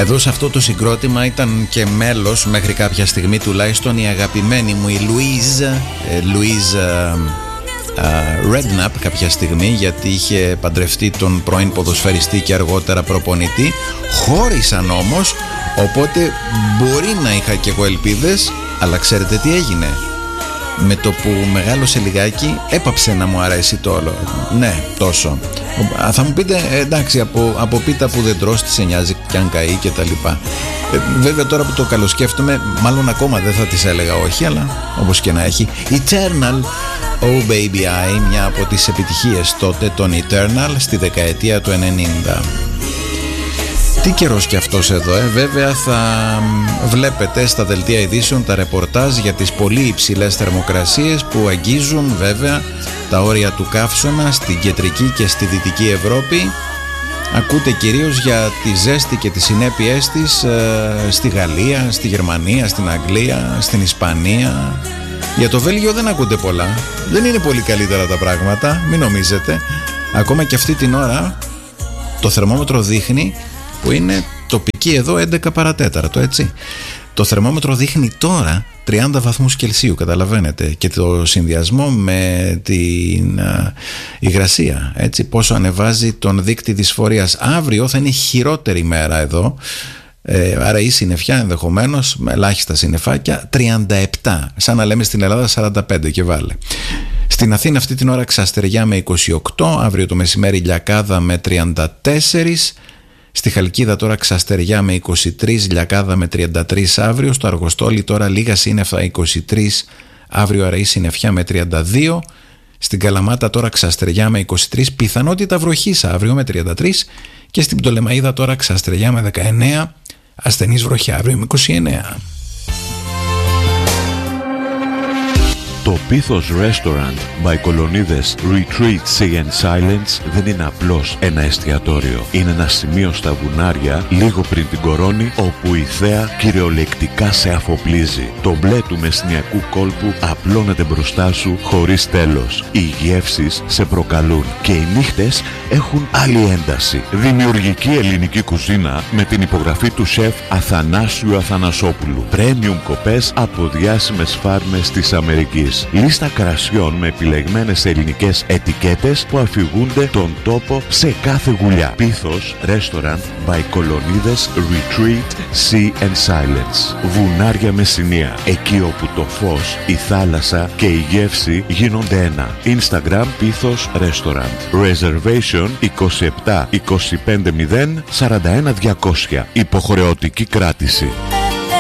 Εδώ σε αυτό το συγκρότημα ήταν και μέλος μέχρι κάποια στιγμή τουλάχιστον η αγαπημένη μου η Louise Redknapp κάποια στιγμή, γιατί είχε παντρευτεί τον πρώην ποδοσφαιριστή και αργότερα προπονητή. Χώρισαν όμως, οπότε μπορεί να είχα και εγώ ελπίδες, αλλά ξέρετε τι έγινε? Με το που μεγάλωσε λιγάκι έπαψε να μου αρέσει το όλο. Ναι, τόσο. Θα μου πείτε, εντάξει, από πίτα που δεν τρως, τι σε νοιάζει κι αν καεί και τα λοιπά. Βέβαια τώρα που το καλοσκέφτομαι, μάλλον ακόμα δεν θα της έλεγα όχι, αλλά όπως και να έχει. Eternal, Oh Baby I, μια από τις επιτυχίες τότε των Eternal στη δεκαετία του 90. Τι καιρός κι αυτός εδώ, Βέβαια θα βλέπετε στα δελτία ειδήσεων τα ρεπορτάζ για τις πολύ υψηλές θερμοκρασίες που αγγίζουν βέβαια τα όρια του καύσωνα στην κεντρική και στη δυτική Ευρώπη. Ακούτε κυρίως για τη ζέστη και τις συνέπειές της στη Γαλλία, στη Γερμανία, στην Αγγλία, στην Ισπανία. Για το Βέλγιο δεν ακούτε πολλά. Δεν είναι πολύ καλύτερα τα πράγματα, μην νομίζετε. Ακόμα και αυτή την ώρα το θερμόμετρο δείχνει, που είναι τοπική εδώ 11 παρατέταρτο, έτσι. Το θερμόμετρο δείχνει τώρα 30 βαθμούς Κελσίου, καταλαβαίνετε, και το συνδυασμό με την υγρασία, έτσι, πόσο ανεβάζει τον δείκτη δυσφορίας. Αύριο θα είναι χειρότερη μέρα εδώ, άρα η συννεφιά ενδεχομένως με ελάχιστα συννεφάκια 37, σαν να λέμε στην Ελλάδα 45 και βάλε. Στην Αθήνα αυτή την ώρα ξαστεριά με 28, αύριο το μεσημέρι λιακάδα με 34, στη Χαλκίδα τώρα ξαστεριά με 23, λιακάδα με 33 αύριο, στο Αργοστόλι τώρα λίγα σύννεφα 23 αύριο, αραή συννεφιά με 32, στην Καλαμάτα τώρα ξαστεριά με 23, πιθανότητα βροχής αύριο με 33 και στην Πτολεμαΐδα τώρα ξαστεριά με 19, ασθενής βροχιά αύριο με 29. Το Πίθος Restaurant by Κολονίδες Retreat Sea and Silence δεν είναι απλώς ένα εστιατόριο. Είναι ένα σημείο στα βουνάρια λίγο πριν την Κορώνη, όπου η θέα κυριολεκτικά σε αφοπλίζει. Το μπλε του μεσνιακού κόλπου απλώνεται μπροστά σου χωρίς τέλος. Οι γεύσεις σε προκαλούν και οι νύχτες έχουν άλλη ένταση. Δημιουργική ελληνική κουζίνα με την υπογραφή του σεφ Αθανάσιου Αθανασόπουλου. Premium κοπές από διάσημες φάρμες της Αμερικής. Λίστα κρασιών με επιλεγμένες ελληνικές ετικέτες που αφηγούνται τον τόπο σε κάθε γουλιά. Πίθος Restaurant by Κολονίδες Retreat Sea and Silence. Βουνάρια Μεσσηνία. Εκεί όπου το φως, η θάλασσα και η γεύση γίνονται ένα. Instagram Πίθος Restaurant. Reservation 27 25 0 41 200. Υποχρεωτική κράτηση.